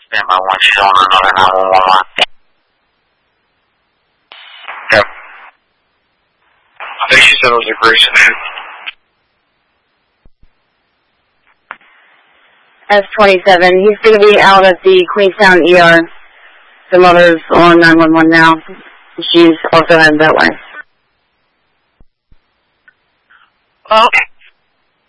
Stand by 1, she's on another 911. Yep. I think she said it was a Grayson. S27. He's going to be out at the Queenstown ER. The mother's on 911 now. She's also headed that way. Okay.